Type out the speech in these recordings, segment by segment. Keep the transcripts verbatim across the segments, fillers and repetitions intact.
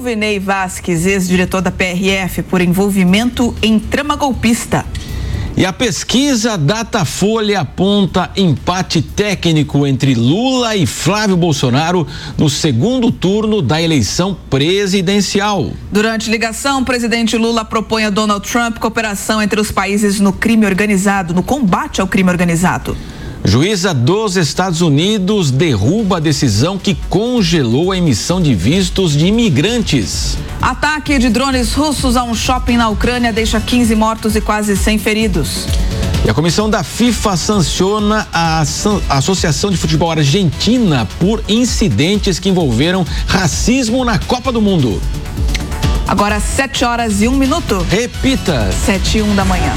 Gilvinei Vasquez, ex-diretor da P R F, por envolvimento em trama golpista. E a pesquisa Datafolha aponta empate técnico entre Lula e Flávio Bolsonaro no segundo turno da eleição presidencial. Durante ligação, o presidente Lula propõe a Donald Trump cooperação entre os países no crime organizado, no combate ao crime organizado. Juíza dos Estados Unidos derruba a decisão que congelou a emissão de vistos de imigrantes. Ataque de drones russos a um shopping na Ucrânia deixa quinze mortos e quase cem feridos. E a comissão da FIFA sanciona a Associação de Futebol Argentina por incidentes que envolveram racismo na Copa do Mundo. Agora sete horas e um minuto. Repita. Sete e um da manhã.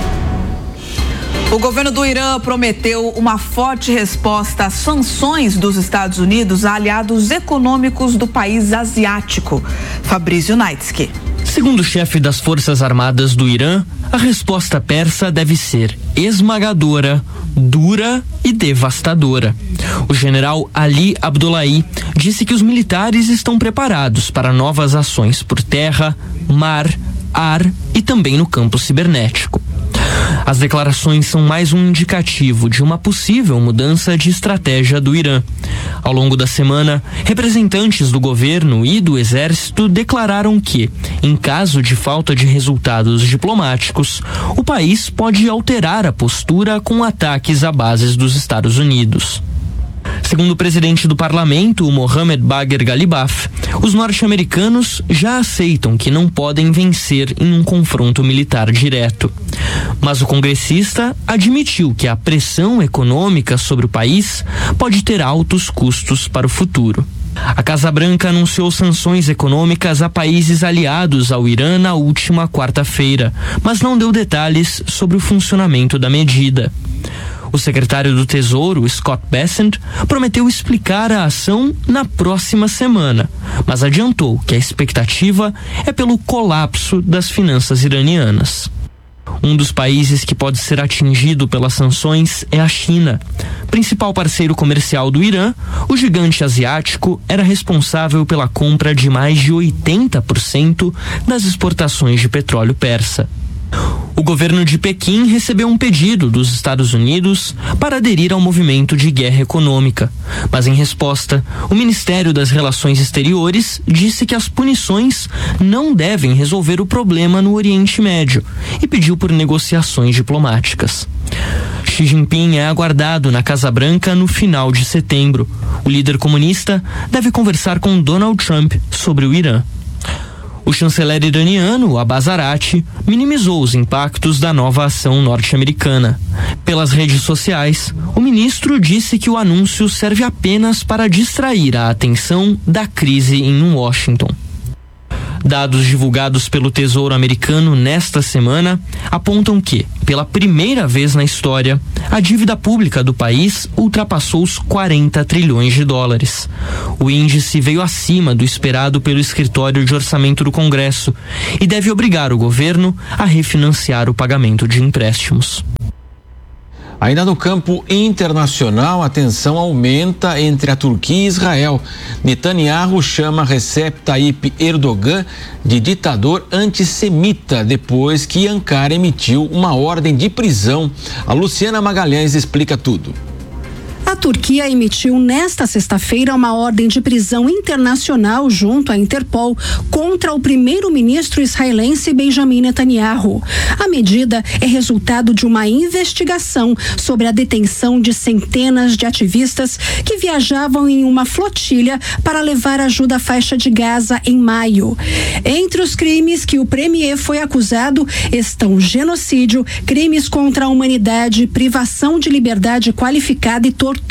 O governo do Irã prometeu uma forte resposta às sanções dos Estados Unidos a aliados econômicos do país asiático. Fabrício Naitsky. Segundo o chefe das Forças Armadas do Irã, a resposta persa deve ser esmagadora, dura e devastadora. O general Ali Abdullahi disse que os militares estão preparados para novas ações por terra, mar, ar e também no campo cibernético. As declarações são mais um indicativo de uma possível mudança de estratégia do Irã. Ao longo da semana, representantes do governo e do exército declararam que, em caso de falta de resultados diplomáticos, o país pode alterar a postura com ataques a bases dos Estados Unidos. Segundo o presidente do parlamento, o Mohamed Bagher Ghalibaf, os norte-americanos já aceitam que não podem vencer em um confronto militar direto. Mas o congressista admitiu que a pressão econômica sobre o país pode ter altos custos para o futuro. A Casa Branca anunciou sanções econômicas a países aliados ao Irã na última quarta-feira, mas não deu detalhes sobre o funcionamento da medida. O secretário do Tesouro, Scott Bessent, prometeu explicar a ação na próxima semana, mas adiantou que a expectativa é pelo colapso das finanças iranianas. Um dos países que pode ser atingido pelas sanções é a China. Principal parceiro comercial do Irã, o gigante asiático era responsável pela compra de mais de oitenta por cento das exportações de petróleo persa. O governo de Pequim recebeu um pedido dos Estados Unidos para aderir ao movimento de guerra econômica, mas em resposta, o Ministério das Relações Exteriores disse que as punições não devem resolver o problema no Oriente Médio e pediu por negociações diplomáticas. Xi Jinping é aguardado na Casa Branca no final de setembro. O líder comunista deve conversar com Donald Trump sobre o Irã. O chanceler iraniano, Abbas Araqchi, minimizou os impactos da nova ação norte-americana. Pelas redes sociais, o ministro disse que o anúncio serve apenas para distrair a atenção da crise em Washington. Dados divulgados pelo Tesouro Americano nesta semana apontam que, pela primeira vez na história, a dívida pública do país ultrapassou os quarenta trilhões de dólares. O índice veio acima do esperado pelo Escritório de Orçamento do Congresso e deve obrigar o governo a refinanciar o pagamento de empréstimos. Ainda no campo internacional, a tensão aumenta entre a Turquia e Israel. Netanyahu chama Recep Tayyip Erdogan de ditador antissemita depois que Ankara emitiu uma ordem de prisão. A Luciana Magalhães explica tudo. A Turquia emitiu nesta sexta-feira uma ordem de prisão internacional junto à Interpol contra o primeiro-ministro israelense Benjamin Netanyahu. A medida é resultado de uma investigação sobre a detenção de centenas de ativistas que viajavam em uma flotilha para levar ajuda à faixa de Gaza em maio. Entre os crimes que o premier foi acusado estão genocídio, crimes contra a humanidade, privação de liberdade qualificada e tortura.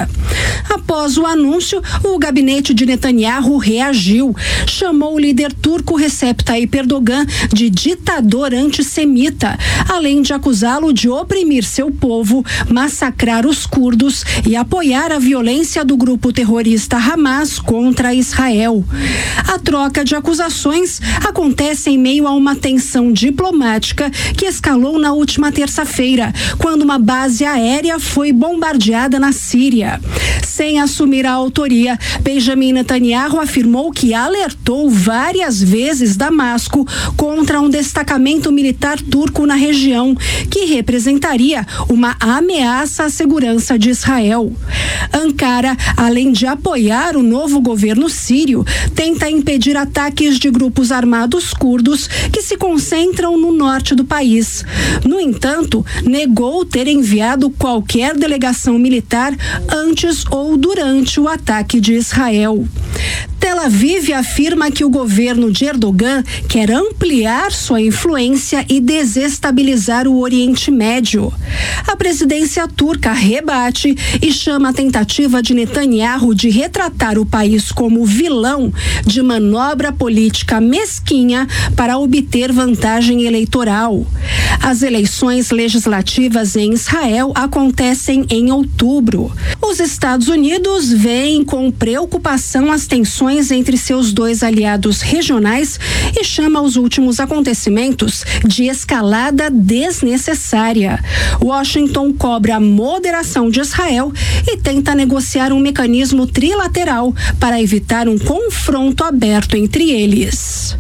Após o anúncio, o gabinete de Netanyahu reagiu, chamou o líder turco Recep Tayyip Erdogan de ditador antissemita, além de acusá-lo de oprimir seu povo, massacrar os curdos e apoiar a violência do grupo terrorista Hamas contra Israel. A troca de acusações acontece em meio a uma tensão diplomática que escalou na última terça-feira, quando uma base aérea foi bombardeada na Síria. Sem assumir a autoria, Benjamin Netanyahu afirmou que alertou várias vezes Damasco contra um destacamento militar turco na região, que representaria uma ameaça à segurança de Israel. Ankara, além de apoiar o novo governo sírio, tenta impedir ataques de grupos armados curdos que se concentram no norte do país. No entanto, negou ter enviado qualquer delegação militar antes ou durante o ataque de Israel. Tel Aviv afirma que o governo de Erdogan quer ampliar sua influência e desestabilizar o Oriente Médio. A presidência turca rebate e chama a tentativa de Netanyahu de retratar o país como vilão de manobra política mesquinha para obter vantagem eleitoral. As eleições legislativas em Israel acontecem em outubro. Os Estados Unidos veem com preocupação as tensões entre seus dois aliados regionais e chama os últimos acontecimentos de escalada desnecessária. Washington cobra a moderação de Israel e tenta negociar um mecanismo trilateral para evitar um confronto aberto entre eles.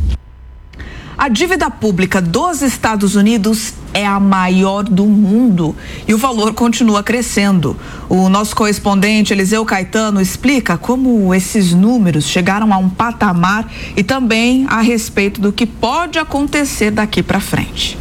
A dívida pública dos Estados Unidos é a maior do mundo e o valor continua crescendo. O nosso correspondente Eliseu Caetano explica como esses números chegaram a um patamar e também a respeito do que pode acontecer daqui para frente.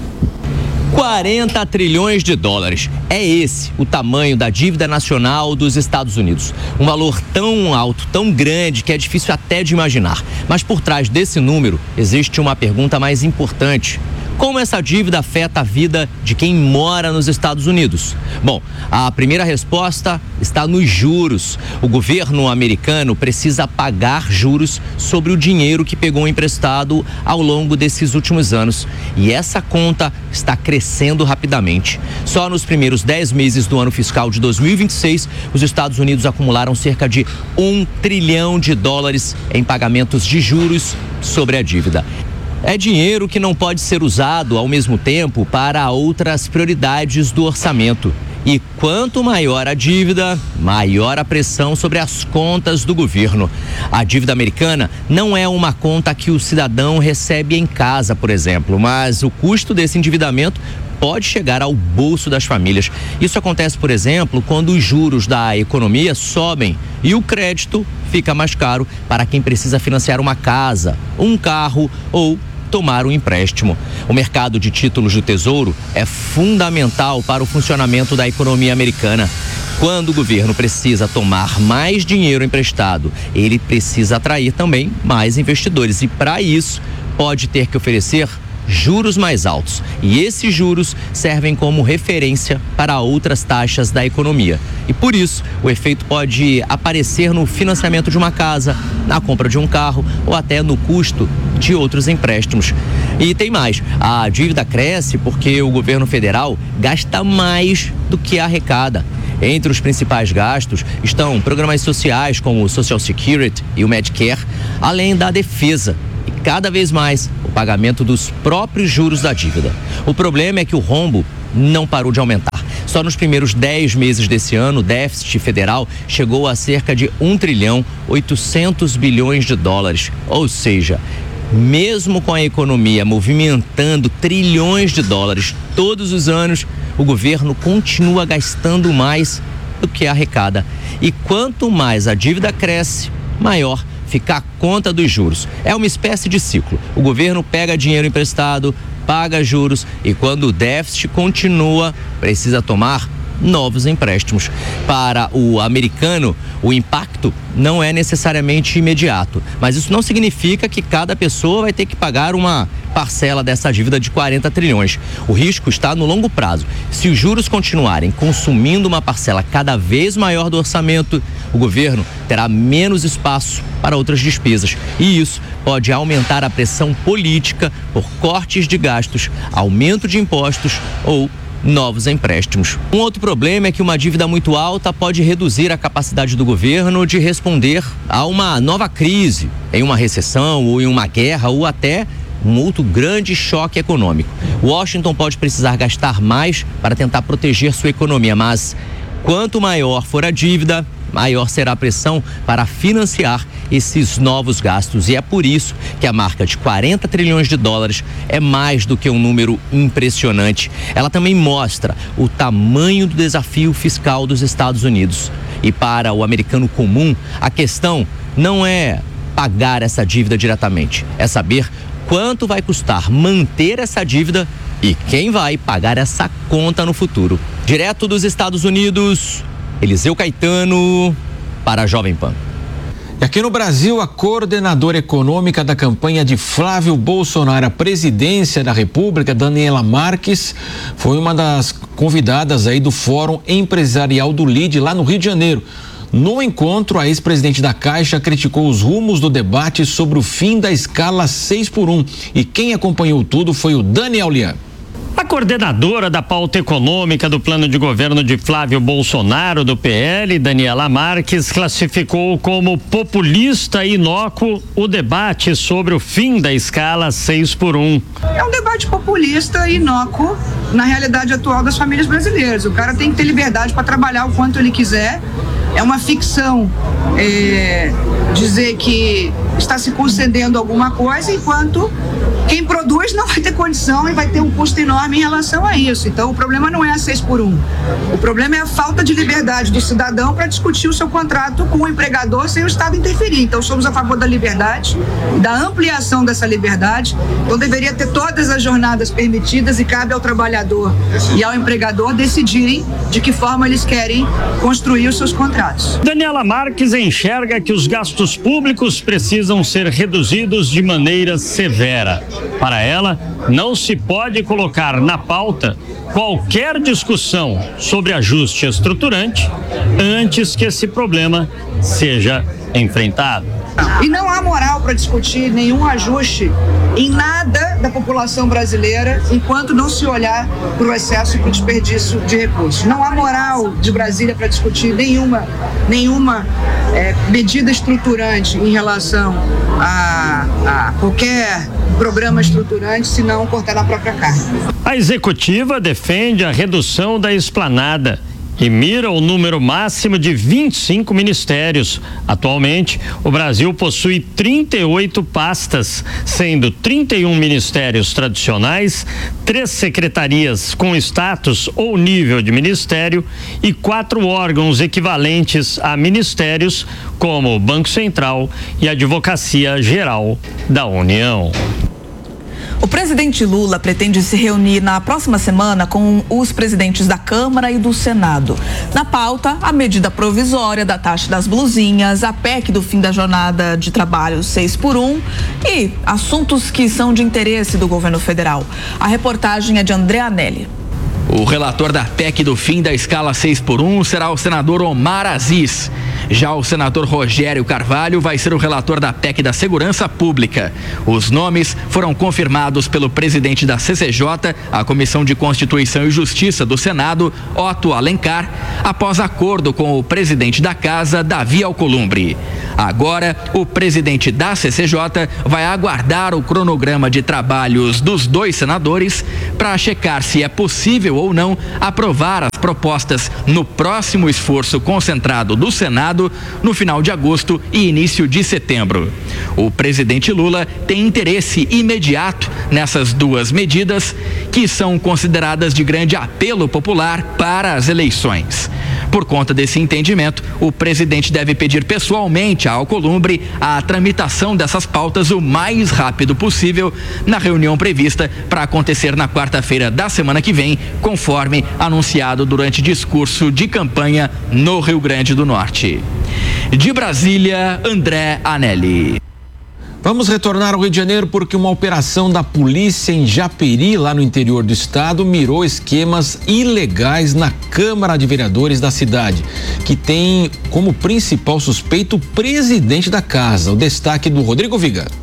quarenta trilhões de dólares. É esse o tamanho da dívida nacional dos Estados Unidos. Um valor tão alto, tão grande, que é difícil até de imaginar. Mas por trás desse número existe uma pergunta mais importante. Como essa dívida afeta a vida de quem mora nos Estados Unidos? Bom, a primeira resposta está nos juros. O governo americano precisa pagar juros sobre o dinheiro que pegou emprestado ao longo desses últimos anos. E essa conta está crescendo rapidamente. Só nos primeiros dez meses do ano fiscal de dois mil e vinte e seis, os Estados Unidos acumularam cerca de um trilhão de dólares em pagamentos de juros sobre a dívida. É dinheiro que não pode ser usado ao mesmo tempo para outras prioridades do orçamento. E quanto maior a dívida, maior a pressão sobre as contas do governo. A dívida americana não é uma conta que o cidadão recebe em casa, por exemplo, mas o custo desse endividamento pode chegar ao bolso das famílias. Isso acontece, por exemplo, quando os juros da economia sobem e o crédito fica mais caro para quem precisa financiar uma casa, um carro ou tomar um empréstimo. O mercado de títulos do Tesouro é fundamental para o funcionamento da economia americana. Quando o governo precisa tomar mais dinheiro emprestado, ele precisa atrair também mais investidores e, para isso, pode ter que oferecer juros mais altos. E esses juros servem como referência para outras taxas da economia. E por isso, o efeito pode aparecer no financiamento de uma casa, na compra de um carro ou até no custo de outros empréstimos. E tem mais, a dívida cresce porque o governo federal gasta mais do que arrecada. Entre os principais gastos estão programas sociais como o Social Security e o Medicare, além da defesa. E cada vez mais o pagamento dos próprios juros da dívida. O problema é que o rombo não parou de aumentar. Só nos primeiros dez meses desse ano, o déficit federal chegou a cerca de um trilhão oitocentos bilhões de dólares. Ou seja, mesmo com a economia movimentando trilhões de dólares todos os anos, o governo continua gastando mais do que arrecada. E quanto mais a dívida cresce, maior fica a conta dos juros. É uma espécie de ciclo. O governo pega dinheiro emprestado, paga juros e quando o déficit continua, precisa tomar novos empréstimos. Para o americano, o impacto não é necessariamente imediato, mas isso não significa que cada pessoa vai ter que pagar uma parcela dessa dívida de quarenta trilhões. O risco está no longo prazo. Se os juros continuarem consumindo uma parcela cada vez maior do orçamento, o governo terá menos espaço para outras despesas. E isso pode aumentar a pressão política por cortes de gastos, aumento de impostos ou novos empréstimos. Um outro problema é que uma dívida muito alta pode reduzir a capacidade do governo de responder a uma nova crise, em uma recessão ou em uma guerra ou até um outro grande choque econômico. Washington pode precisar gastar mais para tentar proteger sua economia, mas Quanto maior for a dívida, maior será a pressão para financiar esses novos gastos. E é por isso que a marca de quarenta trilhões de dólares é mais do que um número impressionante. Ela também mostra o tamanho do desafio fiscal dos Estados Unidos. E para o americano comum, a questão não é pagar essa dívida diretamente, é saber quanto vai custar manter essa dívida e quem vai pagar essa conta no futuro. Direto dos Estados Unidos, Eliseu Caetano para a Jovem Pan. E aqui no Brasil, a coordenadora econômica da campanha de Flávio Bolsonaro à presidência da República, Daniela Marques, foi uma das convidadas aí do Fórum Empresarial do L I D lá no Rio de Janeiro. No encontro, a ex-presidente da Caixa criticou os rumos do debate sobre o fim da escala seis por um. E quem acompanhou tudo foi o Daniel Lian. A coordenadora da pauta econômica do plano de governo de Flávio Bolsonaro, do P L, Daniela Marques, classificou como populista e inócuo o debate sobre o fim da escala seis por um. É um debate populista e inócuo na realidade atual das famílias brasileiras. O cara tem que ter liberdade para trabalhar o quanto ele quiser. É uma ficção é, dizer que está se concedendo alguma coisa, enquanto quem produz não vai ter condição e vai ter um custo enorme em relação a isso. Então o problema não é a seis por um. O problema é a falta de liberdade do cidadão para discutir o seu contrato com o empregador sem o Estado interferir. Então somos a favor da liberdade, da ampliação dessa liberdade. Então deveria ter todas as jornadas permitidas e cabe ao trabalhador e ao empregador decidirem de que forma eles querem construir os seus contratos. Daniela Marques enxerga que os gastos públicos precisam ser reduzidos de maneira severa. Para ela, não se pode colocar na pauta qualquer discussão sobre ajuste estruturante antes que esse problema seja enfrentado. E não há moral para discutir nenhum ajuste em nada da população brasileira enquanto não se olhar para o excesso e para o desperdício de recursos. Não há moral de Brasília para discutir nenhuma, nenhuma é, medida estruturante em relação a, a qualquer programa estruturante, se não cortar na própria carne. A executiva defende a redução da esplanada e mira o número máximo de vinte e cinco ministérios. Atualmente, o Brasil possui trinta e oito pastas, sendo trinta e um ministérios tradicionais, três secretarias com status ou nível de ministério e quatro órgãos equivalentes a ministérios, como o Banco Central e a Advocacia Geral da União. O presidente Lula pretende se reunir na próxima semana com os presidentes da Câmara e do Senado. Na pauta, a medida provisória da taxa das blusinhas, a P E C do fim da jornada de trabalho seis por um e assuntos que são de interesse do governo federal. A reportagem é de André Anelli. O relator da P E C do fim da escala seis por um será o senador Omar Aziz. Já o senador Rogério Carvalho vai ser o relator da P E C da Segurança Pública. Os nomes foram confirmados pelo presidente da C C J, a Comissão de Constituição e Justiça do Senado, Otto Alencar, após acordo com o presidente da Casa, Davi Alcolumbre. Agora, o presidente da C C J vai aguardar o cronograma de trabalhos dos dois senadores para checar se é possível ou não aprovar as propostas no próximo esforço concentrado do Senado no final de agosto e início de setembro. O presidente Lula tem interesse imediato nessas duas medidas, que são consideradas de grande apelo popular para as eleições. Por conta desse entendimento, o presidente deve pedir pessoalmente a Alcolumbre a tramitação dessas pautas o mais rápido possível na reunião prevista para acontecer na quarta-feira da semana que vem, conforme anunciado durante discurso de campanha no Rio Grande do Norte. De Brasília, André Anelli. Vamos retornar ao Rio de Janeiro porque uma operação da polícia em Japeri, lá no interior do estado, mirou esquemas ilegais na Câmara de Vereadores da cidade, que tem como principal suspeito o presidente da casa. O destaque do Rodrigo Viga.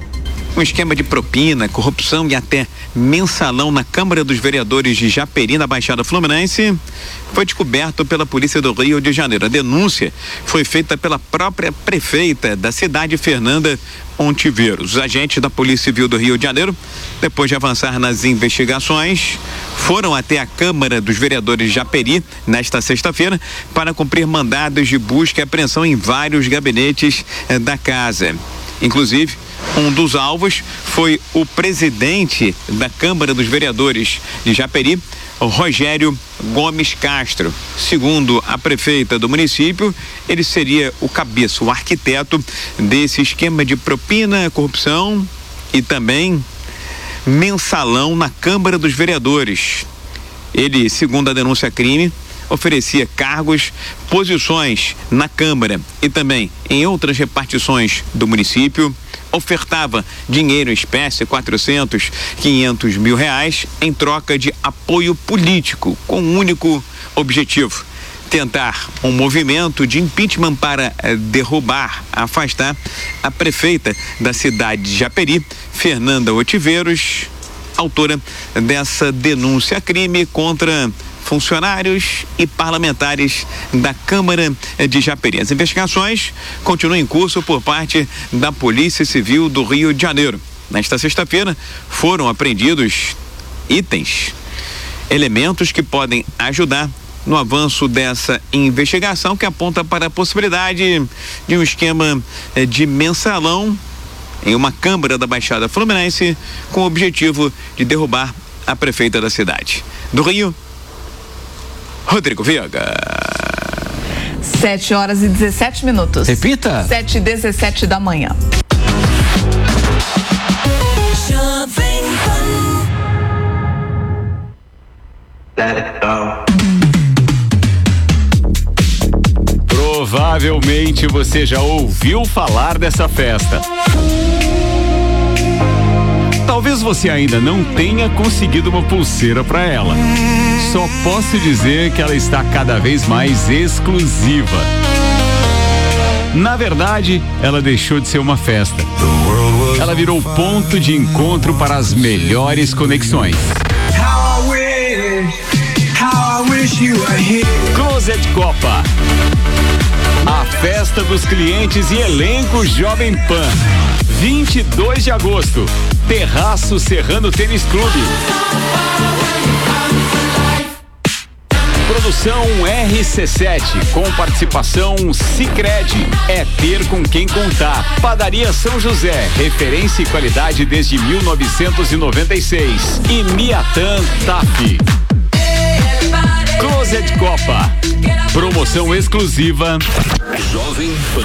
Um esquema de propina, corrupção e até mensalão na Câmara dos Vereadores de Japeri, na Baixada Fluminense, foi descoberto pela Polícia do Rio de Janeiro. A denúncia foi feita pela própria prefeita da cidade, Fernanda Ontiveros. Os agentes da Polícia Civil do Rio de Janeiro, depois de avançar nas investigações, foram até a Câmara dos Vereadores de Japeri nesta sexta-feira para cumprir mandados de busca e apreensão em vários gabinetes eh, da casa. Inclusive, um dos alvos foi o presidente da Câmara dos Vereadores de Japeri, Rogério Gomes Castro. Segundo a prefeita do município, ele seria o cabeça, o arquiteto desse esquema de propina, corrupção e também mensalão na Câmara dos Vereadores. Ele, segundo a denúncia crime, oferecia cargos, posições na Câmara e também em outras repartições do município, ofertava dinheiro em espécie, quatrocentos, quinhentos mil reais, em troca de apoio político, com um único objetivo: tentar um movimento de impeachment para eh, derrubar, afastar a prefeita da cidade de Japeri, Fernanda Ontiveros, autora dessa denúncia-crime contra funcionários e parlamentares da Câmara de Japeri. As investigações continuam em curso por parte da Polícia Civil do Rio de Janeiro. Nesta sexta-feira foram apreendidos itens, elementos que podem ajudar no avanço dessa investigação, que aponta para a possibilidade de um esquema de mensalão em uma Câmara da Baixada Fluminense, com o objetivo de derrubar a prefeita da cidade. Do Rio, Rodrigo Viega. sete horas e dezessete minutos. Repita. sete e dezessete da manhã. Provavelmente você já ouviu falar dessa festa. Talvez você ainda não tenha conseguido uma pulseira para ela. Só posso dizer que ela está cada vez mais exclusiva. Na verdade, ela deixou de ser uma festa. Ela virou ponto de encontro para as melhores conexões. Closet Copa, a festa dos clientes e elenco Jovem Pan. vinte e dois de agosto, Terraço Serrano Tênis Clube. Produção R C sete, com participação Sicredi, é ter com quem contar. Padaria São José, referência e qualidade desde mil novecentos e noventa e seis. E Miatan T A F. Closet Copa, promoção exclusiva Jovem Pan.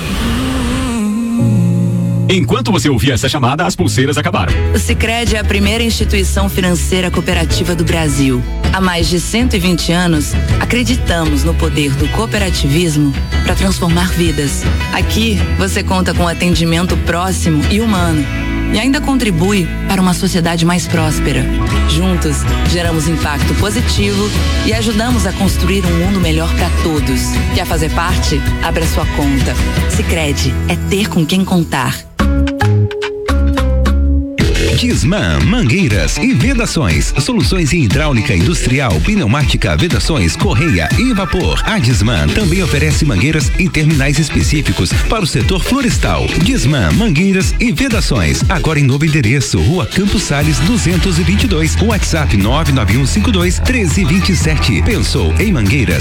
Enquanto você ouvia essa chamada, as pulseiras acabaram. O Sicredi é a primeira instituição financeira cooperativa do Brasil. Há mais de cento e vinte anos, acreditamos no poder do cooperativismo para transformar vidas. Aqui, você conta com atendimento próximo e humano. E ainda contribui para uma sociedade mais próspera. Juntos, geramos impacto positivo e ajudamos a construir um mundo melhor para todos. Quer fazer parte? Abra sua conta. Sicredi é ter com quem contar. Disman, mangueiras e vedações, soluções em hidráulica industrial, pneumática, vedações, correia e vapor. A Disman também oferece mangueiras em terminais específicos para o setor florestal. Disman, mangueiras e vedações, agora em novo endereço, Rua Campos Sales duzentos e vinte e dois, WhatsApp nove nove um cinco dois um três dois sete. Pensou em mangueiras?